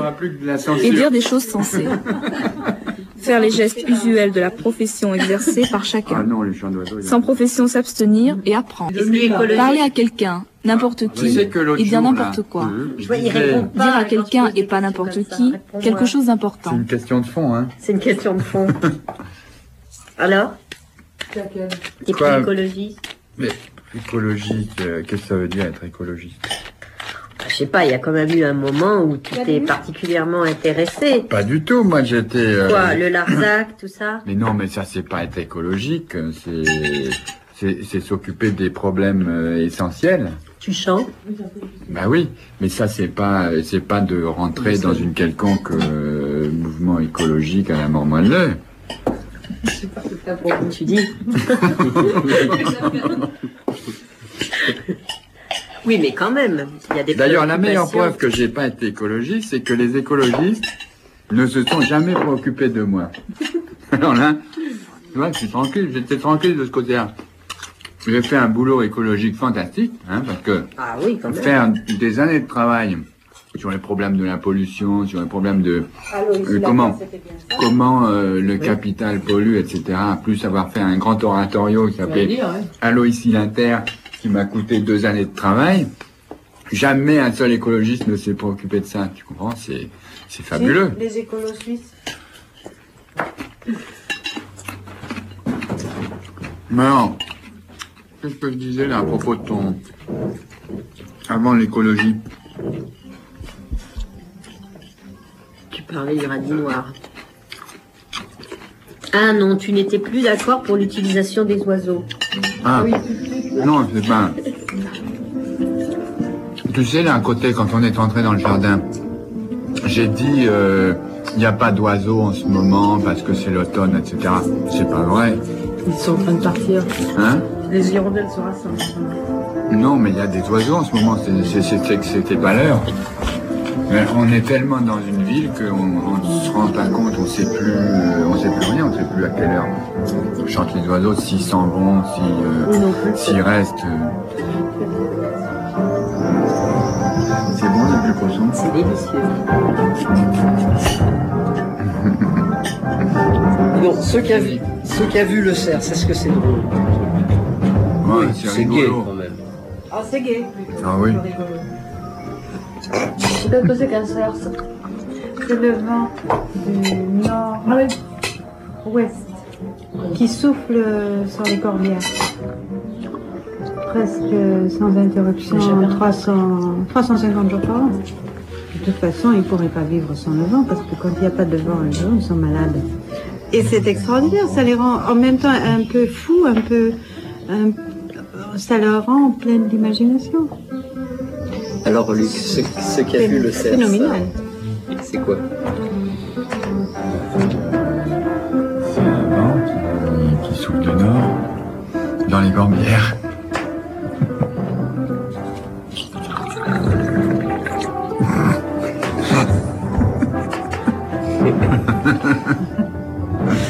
et dire des choses sensées. Faire les gestes usuels de la profession exercée par chacun. Sans profession s'abstenir et apprendre. Parler à quelqu'un, n'importe qui, et dire n'importe quoi. Dire à quelqu'un et pas n'importe qui, quelque chose d'important. C'est une question de fond, hein. C'est une question de fond. Alors? T'es pas écologiste? Mais écologique, qu'est-ce que ça veut dire être écologiste? Je sais pas, il y a quand même eu un moment où tu t'es particulièrement intéressé. Pas du tout, moi j'étais... Quoi, le Larzac, tout ça? Mais non, mais ça c'est pas être écologique, c'est s'occuper des problèmes essentiels. Tu chantes? Bah oui, mais ça c'est pas de rentrer dans une quelconque mouvement écologique à la mort moelleux. Tu dis? Oui, mais quand même, il y a des... D'ailleurs, la meilleure preuve que j'ai pas été écologiste, c'est que les écologistes ne se sont jamais préoccupés de moi. Alors là, tu vois, je suis tranquille, j'étais tranquille de ce côté-là. J'ai fait un boulot écologique fantastique, hein, parce que faire des années de travail sur les problèmes de la pollution, sur les problèmes de comment le capital pollue, etc., plus avoir fait un grand oratorio qui s'appelait Allo ici l'Inter, qui m'a coûté 2 années de travail. Jamais un seul écologiste ne s'est préoccupé de ça, tu comprends? C'est fabuleux. Les écolos suisses. Mais non, qu'est-ce que je disais là à propos de ton... Avant l'écologie? Tu parlais du radis noir. Ah non, tu n'étais plus d'accord pour l'utilisation des oiseaux. Ah oui. Non, c'est pas... Tu sais, là, à côté, quand on est entré dans le jardin, j'ai dit, il n'y a pas d'oiseaux en ce moment parce que c'est l'automne, etc. C'est pas vrai. Ils sont en train de partir. Hein? Les hirondelles se rassemblent. Non, mais il y a des oiseaux en ce moment, c'était pas l'heure. Mais on est tellement dans une ville qu'on ne se rend pas compte, on sait plus rien, on sait plus à quelle heure chantent les oiseaux, s'ils s'en vont, s'ils restent. C'est bon, c'est plus cochon. C'est délicieux. Non, ceux qui a vu le cerf, c'est ce que c'est drôle. Ouais, c'est gay quand même. Ah, c'est gay. Ah oui. Qu'est-ce que c'est qu'un cerf? C'est le vent du nord-ouest qui souffle sur les corbières. Presque sans interruption, 350 jours par an. De toute façon, ils ne pourraient pas vivre sans le vent, parce que quand il n'y a pas de vent un jour, ils sont malades. Et c'est extraordinaire, ça les rend en même temps un peu fous, ça leur rend pleine d'imagination. Alors Luc, ce qui a vu le cerf, phénoménal. C'est quoi? C'est un vent qui souffle du nord dans les corbières.